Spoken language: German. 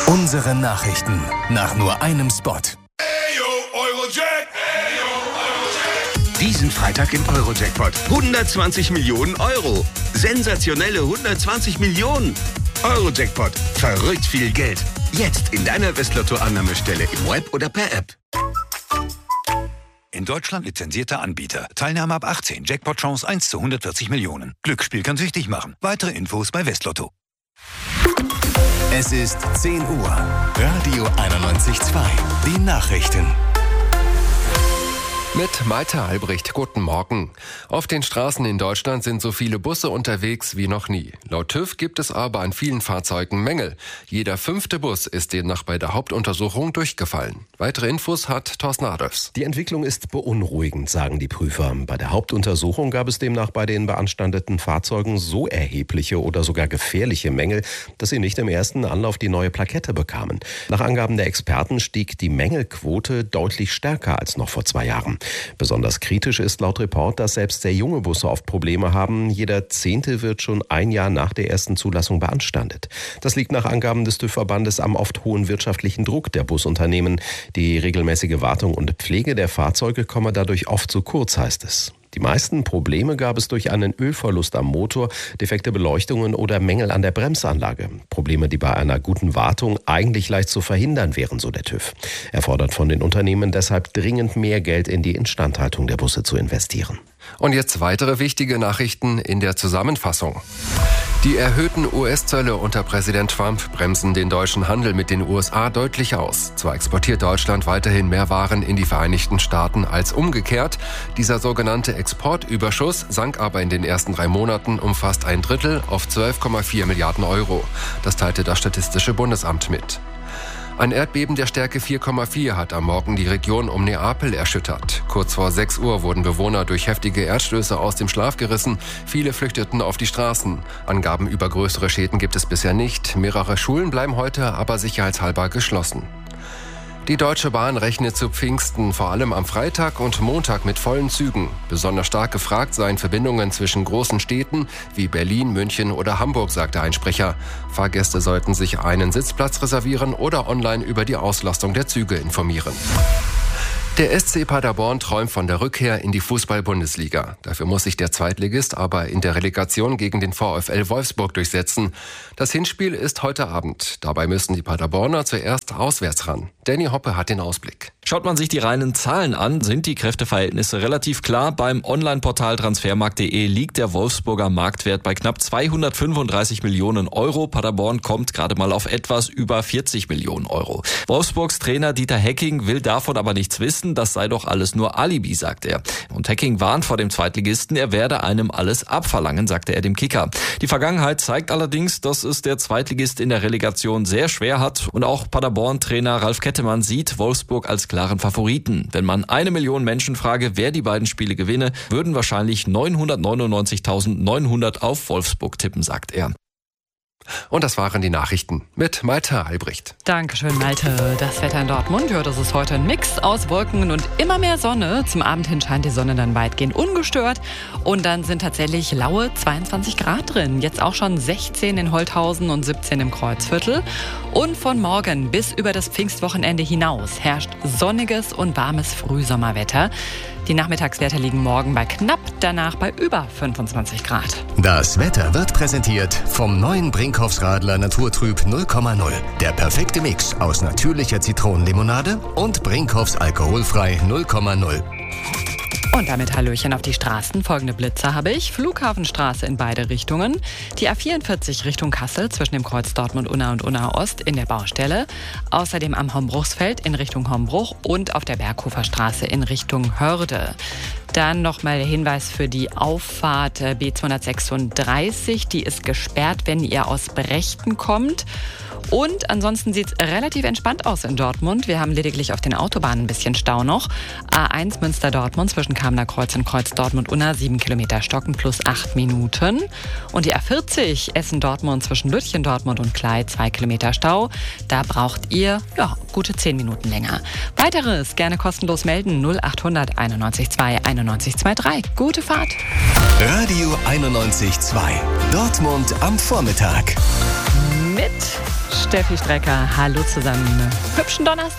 Unsere Nachrichten nach nur einem Spot. Diesen Freitag im Euro-Jackpot. 120 Millionen Euro. Sensationelle 120 Millionen. Euro-Jackpot. Verrückt viel Geld. Jetzt in deiner Westlotto-Annahmestelle im Web oder per App. In Deutschland lizenzierter Anbieter. Teilnahme ab 18. Jackpot-Chance 1 zu 140 Millionen. Glücksspiel kann süchtig machen. Weitere Infos bei Westlotto. Es ist 10 Uhr. Radio 91.2. Die Nachrichten. Mit Malte Albrecht, guten Morgen. Auf den Straßen in Deutschland sind so viele Busse unterwegs wie noch nie. Laut TÜV gibt es aber an vielen Fahrzeugen Mängel. Jeder 5. Bus ist demnach bei der Hauptuntersuchung durchgefallen. Weitere Infos hat Thorsten Adolfs. Die Entwicklung ist beunruhigend, sagen die Prüfer. Bei der Hauptuntersuchung gab es demnach bei den beanstandeten Fahrzeugen so erhebliche oder sogar gefährliche Mängel, dass sie nicht im ersten Anlauf die neue Plakette bekamen. Nach Angaben der Experten stieg die Mängelquote deutlich stärker als noch vor 2 Jahren. Besonders kritisch ist laut Report, dass selbst sehr junge Busse oft Probleme haben. Jeder 10. wird schon 1 Jahr nach der ersten Zulassung beanstandet. Das liegt nach Angaben des TÜV-Verbandes am oft hohen wirtschaftlichen Druck der Busunternehmen. Die regelmäßige Wartung und Pflege der Fahrzeuge komme dadurch oft zu kurz, heißt es. Die meisten Probleme gab es durch einen Ölverlust am Motor, defekte Beleuchtungen oder Mängel an der Bremsanlage. Probleme, die bei einer guten Wartung eigentlich leicht zu verhindern wären, so der TÜV. Er fordert von den Unternehmen deshalb dringend mehr Geld in die Instandhaltung der Busse zu investieren. Und jetzt weitere wichtige Nachrichten in der Zusammenfassung. Die erhöhten US-Zölle unter Präsident Trump bremsen den deutschen Handel mit den USA deutlich aus. Zwar exportiert Deutschland weiterhin mehr Waren in die Vereinigten Staaten als umgekehrt. Dieser sogenannte Exportüberschuss sank aber in den ersten 3 Monaten um fast 1/3 auf 12,4 Milliarden Euro. Das teilte das Statistische Bundesamt mit. Ein Erdbeben der Stärke 4,4 hat am Morgen die Region um Neapel erschüttert. Kurz vor 6 Uhr wurden Bewohner durch heftige Erdstöße aus dem Schlaf gerissen. Viele flüchteten auf die Straßen. Angaben über größere Schäden gibt es bisher nicht. Mehrere Schulen bleiben heute aber sicherheitshalber geschlossen. Die Deutsche Bahn rechnet zu Pfingsten vor allem am Freitag und Montag mit vollen Zügen. Besonders stark gefragt seien Verbindungen zwischen großen Städten wie Berlin, München oder Hamburg, sagte ein Sprecher. Fahrgäste sollten sich einen Sitzplatz reservieren oder online über die Auslastung der Züge informieren. Der SC Paderborn träumt von der Rückkehr in die Fußball-Bundesliga. Dafür muss sich der Zweitligist aber in der Relegation gegen den VfL Wolfsburg durchsetzen. Das Hinspiel ist heute Abend. Dabei müssen die Paderborner zuerst auswärts ran. Danny Hoppe hat den Ausblick. Schaut man sich die reinen Zahlen an, sind die Kräfteverhältnisse relativ klar. Beim Online-Portal transfermarkt.de liegt der Wolfsburger Marktwert bei knapp 235 Millionen Euro. Paderborn kommt gerade mal auf etwas über 40 Millionen Euro. Wolfsburgs Trainer Dieter Hecking will davon aber nichts wissen. Das sei doch alles nur Alibi, sagt er. Und Hecking warnt vor dem Zweitligisten, er werde einem alles abverlangen, sagte er dem Kicker. Die Vergangenheit zeigt allerdings, dass es der Zweitligist in der Relegation sehr schwer hat. Und auch Paderborn-Trainer Ralf Kettemann sieht Wolfsburg als klaren Favoriten. Wenn man 1 Million Menschen frage, wer die beiden Spiele gewinne, würden wahrscheinlich 999.900 auf Wolfsburg tippen, sagt er. Und das waren die Nachrichten mit Malte Albrecht. Dankeschön, Malte. Das Wetter in Dortmund, ja, das ist heute ein Mix aus Wolken und immer mehr Sonne. Zum Abend hin scheint die Sonne dann weitgehend ungestört. Und dann sind tatsächlich laue 22 Grad drin. Jetzt auch schon 16 in Holthausen und 17 im Kreuzviertel. Und von morgen bis über das Pfingstwochenende hinaus herrscht sonniges und warmes Frühsommerwetter. Die Nachmittagswerte liegen morgen bei knapp, danach bei über 25 Grad. Das Wetter wird präsentiert vom neuen Brinkhoffs Radler Naturtrüb 0,0. Der perfekte Mix aus natürlicher Zitronenlimonade und Brinkhoffs alkoholfrei 0,0. Und damit Hallöchen auf die Straßen. Folgende Blitzer habe ich. Flughafenstraße in beide Richtungen. Die A44 Richtung Kassel zwischen dem Kreuz Dortmund-Unna und Unna-Ost in der Baustelle. Außerdem am Hombruchsfeld in Richtung Hombruch und auf der Berghofer Straße in Richtung Hörde. Dann nochmal der Hinweis für die Auffahrt B236. Die ist gesperrt, wenn ihr aus Brechten kommt. Und ansonsten sieht es relativ entspannt aus in Dortmund. Wir haben lediglich auf den Autobahnen ein bisschen Stau noch. A1 Münster-Dortmund zwischen Kamener Kreuz und Kreuz Dortmund-Unna 7 Kilometer stocken plus 8 Minuten. Und die A40 Essen-Dortmund zwischen Lütchen-Dortmund und Klei 2 Kilometer Stau. Da braucht ihr gute 10 Minuten länger. Weiteres gerne kostenlos melden 0800 91 2 91 23. Gute Fahrt. Radio 91.2. Dortmund am Vormittag. Mit Steffi Strecker, hallo zusammen. Hübschen Donnerstag.